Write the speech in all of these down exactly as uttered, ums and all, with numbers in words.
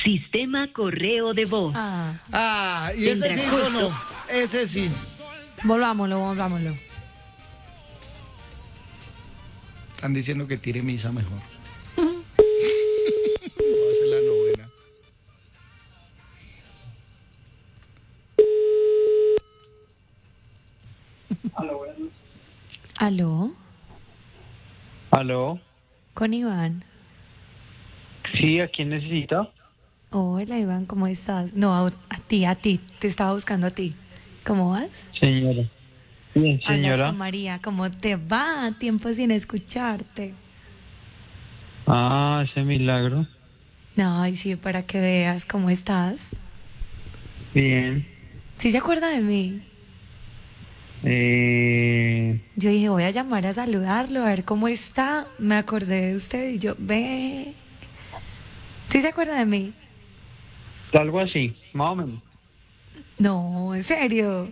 Sistema correo de voz. Ah, Ah, y ese sí Tendrá sonó. Ese sí. volvámoslo, volvámoslo. Están diciendo que tire misa mejor. Voy a hacer la novena. ¿Aló? ¿Aló? Con Iván. Sí, ¿a quién necesita? Hola Iván, ¿cómo estás? No, a, a ti, a ti. Te estaba buscando a ti. ¿Cómo vas? Señora. Bien, Hablas señora. con María. ¿Cómo te va? Tiempo sin escucharte. Ah, ese milagro. No, ay, sí, para que veas cómo estás. Bien. ¿Sí se acuerda de mí? Eh, Yo dije, voy a llamar a saludarlo, a ver cómo está. Me acordé de usted y yo, ve. ¿Sí se acuerda de mí? algo así, más o menos. No, en serio.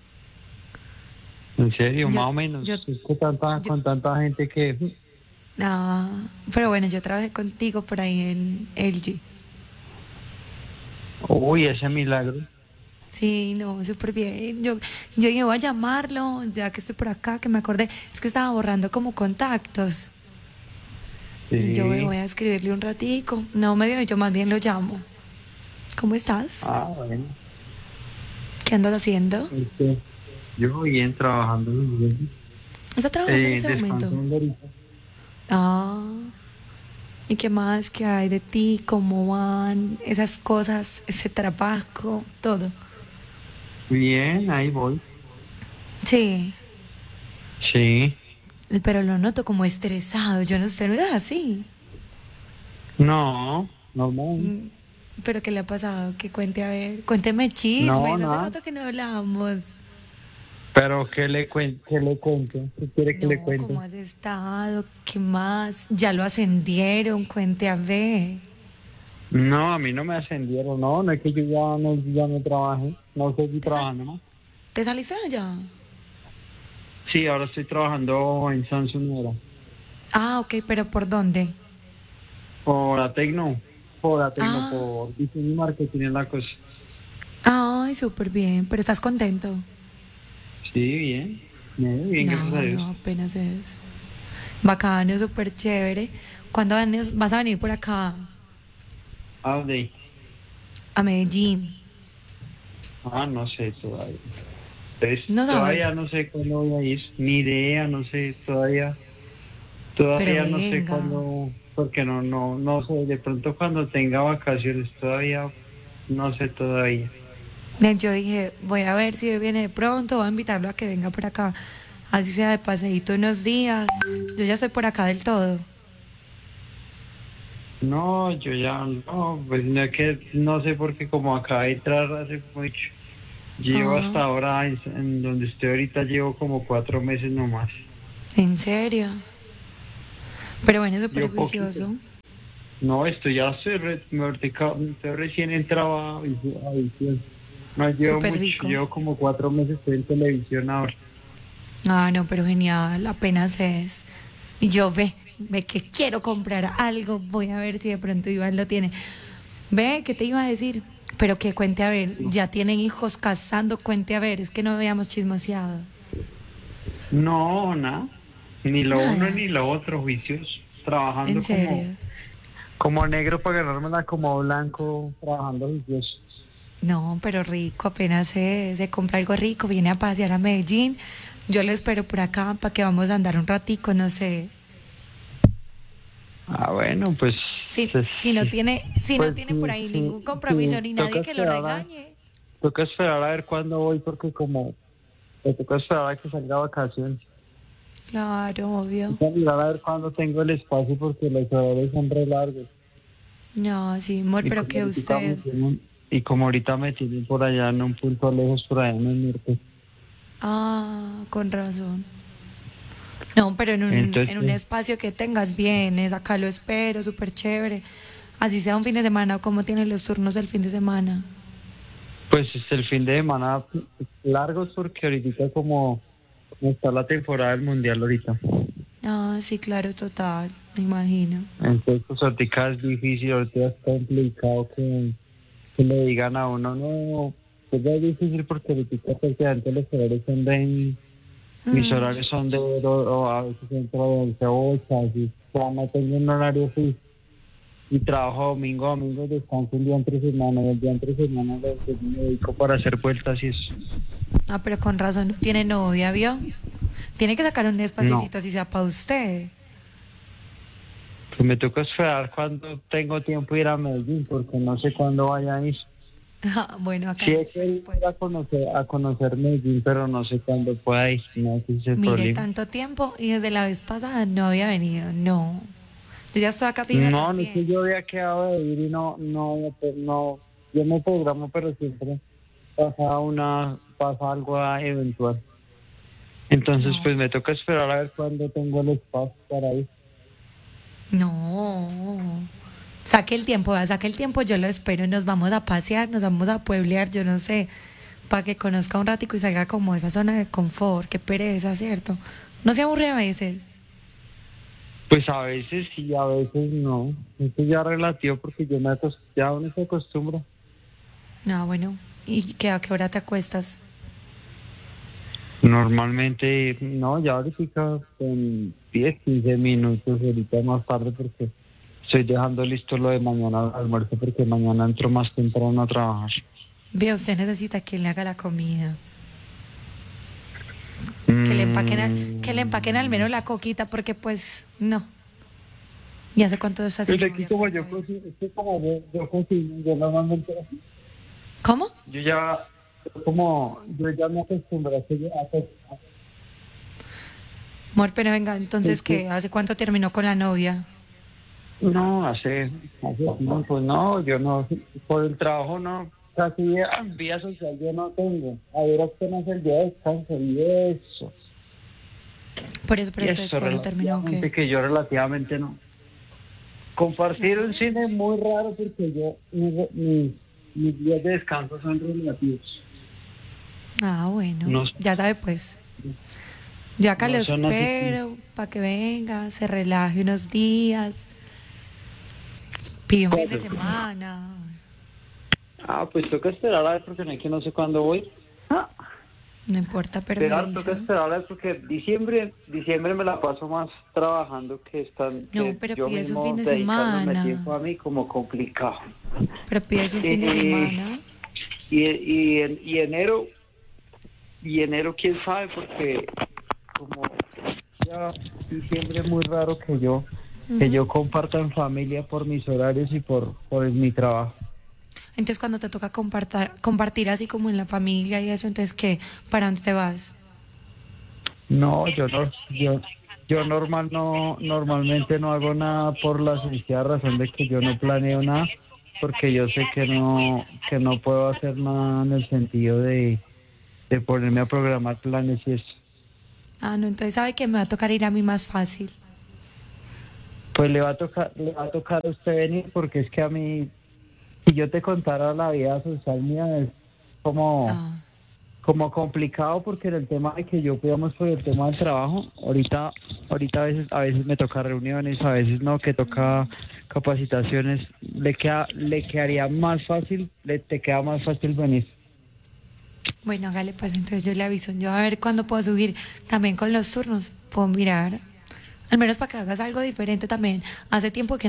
En serio, Yo- más o menos. yo- Es que tanta, yo- con tanta gente que... No, pero bueno, yo trabajé contigo por ahí en L G. Uy, ese milagro. Sí, no, súper bien. Yo, yo dije, voy a llamarlo, ya que estoy por acá, que me acordé. Es que estaba borrando como contactos. Sí. Yo me voy a escribirle un ratico. No me dio, yo más bien lo llamo. ¿Cómo estás? Ah, bueno. ¿Qué andas haciendo? Este, yo bien trabajando. Bien. ¿Estás trabajando en Eh, este momento? descansando ahorita. Ah, ¿y qué más que hay de ti? ¿Cómo van esas cosas, ese trabajo, todo? Bien, ahí voy. Sí, Sí. pero lo noto como estresado. Yo no sé, no es así. No, normal. Mm, ¿Pero qué le ha pasado? Que cuente, a ver. Cuénteme chismes, No, hace nada. rato que no hablamos. Pero ¿qué le cuento? ¿Qué le cuento? ¿Qué quiere que le No, cuente? ¿cómo has estado? ¿Qué más? ¿Ya lo ascendieron? Cuente a ver. No, a mí no me ascendieron, no, no es que yo ya no, ya no trabaje, no seguí ¿Te sal- trabajando, ¿no? ¿Te saliste de allá? Sí, ahora estoy trabajando en Samsung ahora. Ah, ok, pero ¿por dónde? Por Atecno, por Atecno, Ah. por diseño y marketing es la cosa. Ay, súper bien, pero ¿estás contento? Sí, bien, bien, bien, gracias No, a Dios. no, apenas es. Bacano, súper chévere. ¿Cuándo van- vas a venir por acá? ¿A dónde? A Medellín. Ah, no sé todavía. Entonces, No sabes. todavía no sé cuándo voy a ir, ni idea, no sé, todavía, todavía Pero no sé venga. cuándo, porque no, no, no sé, de pronto cuando tenga vacaciones, todavía, no sé todavía. Eh, Yo dije, voy a ver si viene de pronto, voy a invitarlo a que venga por acá, así sea de paseíto unos días. Yo ya estoy por acá del todo. No, yo ya no, pues no es que no sé porque como acaba de entrar hace mucho, llevo Ah. hasta ahora en, en donde estoy ahorita llevo como cuatro meses nomás. ¿En serio? Pero bueno, súper Yo poquito. juicioso. No, esto ya estoy, re, mejor dicho, estoy recién entrado a, a visión. No llevo Súper mucho, rico. llevo como cuatro meses estoy en televisión ahora. Ah, no, pero genial, apenas es. Y yo ve, ve que quiero comprar algo, voy a ver si de pronto Iván lo tiene. Ve, ¿qué te iba a decir? Pero que cuente a ver, ya tienen hijos casando, cuente a ver, es que no habíamos chismoseado. No, nada, ni lo Nada. uno ni lo otro, juicios, trabajando ¿En serio? como, como negro para ganármela como blanco, trabajando juicioso. No, pero rico, apenas se, se compra algo rico, viene a pasear a Medellín. Yo lo espero por acá para que vamos a andar un ratico, no sé. Ah, bueno, pues... Si, pues, si no tiene, si pues, no tiene sí, por ahí sí, ningún compromiso sí, ni toca nadie que lo esperar a- regañe. Toca esperar a ver cuándo voy porque como... Me toca esperar a que salga vacaciones. Claro, obvio. Toca mirar a ver cuándo tengo el espacio porque los horarios son re largos. No, sí, amor, Y pero como que ahorita me usted... tienen- Y como ahorita me tienen por allá en un punto lejos, por allá en el norte. Ah, con razón. No, pero en un, Entonces, en un espacio que tengas bien, es acá lo espero, súper chévere. Así sea un fin de semana, ¿cómo tienen los turnos del fin de semana? pues es el fin de semana largos porque ahorita como, como está la temporada del mundial ahorita. Ah, sí, claro, total. Me imagino. Entonces, pues ahorita es difícil, ahorita es complicado que, que le digan a uno, no, pues ya es difícil porque ahorita prácticamente los horarios son de, mis Mm. horarios son de, o, o a veces entro de once a ocho, así, ya no tengo un horario fijo. Y trabajo domingo a domingo, descanso un día entre semana, y el día entre semana lo que me dedico para hacer vueltas y eso. Ah, pero con razón no tiene novia, ¿vio? Tiene que sacar un espacito No. así sea para usted. Pues me toca esperar cuando tengo tiempo ir a Medellín, porque no sé cuándo vaya a ir. Ah, bueno, acá Sí, no es que ir pues. a conocer, a conocer Medellín, pero no sé cuándo pueda ir. No, ese es el Mire, problema. tanto tiempo y desde la vez pasada no había venido, no. Yo ya estaba acá fija No, no es que también. yo había quedado de ir y no, no, pues no, yo me programo, pero siempre pasa una, pasa algo eventual. Entonces, No. pues me toca esperar a ver cuándo tengo el espacio para ir. No. Saque el tiempo, vea, saque el tiempo, yo lo espero. Nos vamos a pasear, nos vamos a pueblear, yo no sé, para que conozca un ratico y salga como de esa zona de confort. Qué pereza, ¿cierto? No se aburre a veces. Pues a veces sí, a veces no. Esto ya es relativo porque yo me acos- ya uno se acostumbra. Ah, bueno. ¿Y qué, a qué hora te acuestas? Normalmente, no, ya ahorita en diez, quince minutos, ahorita más tarde porque estoy dejando listo lo de mañana al almuerzo porque mañana entro más temprano a trabajar. Ve, usted necesita que le haga la comida. Que le empaquen, al- que le empaquen al menos la coquita, porque pues, no. ¿Y hace cuánto estás sin Pues aquí novia? como yo cocino, es que como yo, yo cocino, yo normalmente, ¿Cómo? yo ya, como, yo ya me acostumbré a hacer, a hacer- Amor, pero venga, entonces, Sí, sí. ¿qué? ¿Hace cuánto terminó con la novia? no, hace, hace tiempo, no, yo no, por el trabajo no, casi vía, vía social yo no tengo, a ver apenas el día de descanso y eso, Por eso, y pero entonces, eso ¿cuándo terminó o relativamente qué? que yo relativamente no. Compartir un cine es muy raro porque yo, mis, mis, mis días de descanso son relativos. Ah, bueno, No, ya sabe pues. Yo acá no lo son así. espero para que venga, se relaje unos días, pide un fin de semana. Ah, pues toca esperar a ver porque no es que no sé cuándo voy. Ah, No importa, pero me esperar, toca avisa. esperar a ver porque diciembre, diciembre me la paso más trabajando que están No, que pero yo pides un mismo fin de dedicándome semana. tiempo a mí como complicado. Pero pides un fin de Y- semana. Y, y, en- y enero, y enero quién sabe porque como ya diciembre es muy raro que yo que Ujú. yo comparta en familia por mis horarios y por, por mi trabajo. Entonces, cuando te toca compartir, compartir así como en la familia y eso, entonces, ¿qué? ¿Para dónde te vas? No, yo no, yo, yo normal no, normalmente no hago nada por la sencilla razón de que yo no planeo nada, porque yo sé que no, que no puedo hacer nada en el sentido de, de ponerme a programar planes y eso. Ah, no, entonces sabe que me va a tocar ir a mí más fácil. Pues le va a tocar, le va a tocar a usted venir porque es que a mí, si yo te contara la vida social mía es como, Ah, como complicado porque en el tema de que yo cuidamos por el tema del trabajo, ahorita, ahorita a veces, a veces me toca reuniones, a veces no, que toca capacitaciones, le queda, le quedaría más fácil, le te queda más fácil venir. bueno, hágale pues, entonces yo le aviso. Yo a ver cuándo puedo subir. También con los turnos, puedo mirar. Al menos para que hagas algo diferente también. Hace tiempo que